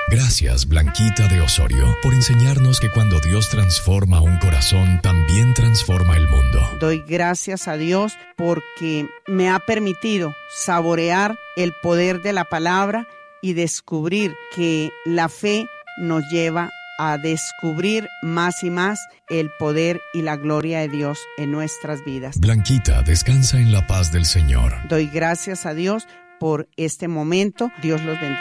Gracias, Blanquita de Osorio, por enseñarnos que cuando Dios transforma un corazón, también transforma el mundo. Doy gracias a Dios porque me ha permitido saborear el poder de la palabra y descubrir que la fe nos lleva a descubrir más y más el poder y la gloria de Dios en nuestras vidas. Blanquita, descansa en la paz del Señor. Doy gracias a Dios por este momento. Dios los bendiga.